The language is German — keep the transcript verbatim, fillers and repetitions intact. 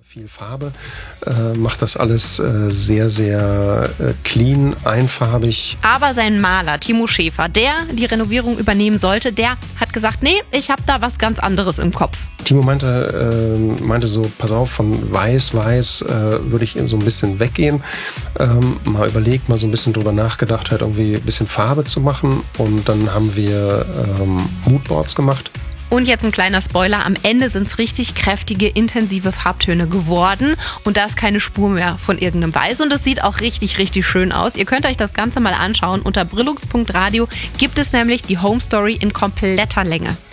Viel Farbe, äh, macht das alles äh, sehr, sehr äh, clean, einfarbig. Aber sein Maler, Timo Schäfer, der die Renovierung übernehmen sollte, der hat gesagt, nee, ich habe da was ganz anderes im Kopf. Timo meinte, äh, meinte so, pass auf, von weiß, weiß äh, würde ich so ein bisschen weggehen. Ähm, mal überlegt, mal so ein bisschen drüber nachgedacht, halt irgendwie ein bisschen Farbe zu machen. Und dann haben wir ähm, Moodboards gemacht. Und jetzt ein kleiner Spoiler, am Ende sind es richtig kräftige, intensive Farbtöne geworden und da ist keine Spur mehr von irgendeinem Weiß und es sieht auch richtig, richtig schön aus. Ihr könnt euch das Ganze mal anschauen. Unter brillux punkt radio gibt es nämlich die Home Story in kompletter Länge.